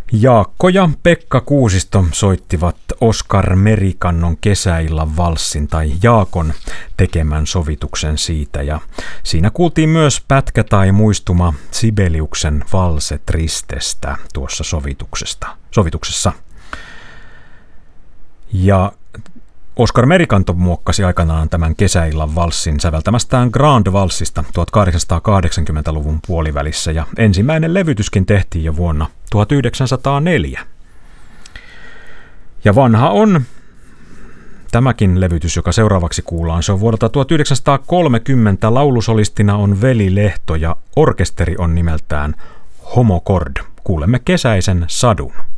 Jaakko ja Pekka Kuusisto soittivat Oskar Merikannon kesäillan valssin tai Jaakon tekemän sovituksen siitä, ja siinä kuultiin myös pätkä tai muistuma Sibeliuksen Valse Tristestä tuossa sovituksessa. Ja Oskar Merikanto muokkasi aikanaan tämän kesäillan valssin säveltämästään Grand Valssista 1880-luvun puolivälissä, ja ensimmäinen levytyskin tehtiin jo vuonna 1904. Ja vanha on tämäkin levytys, joka seuraavaksi kuullaan. Se on vuodelta 1930, laulusolistina on Veli Lehto ja orkesteri on nimeltään Homo Chord. Kuulemme kesäisen sadun.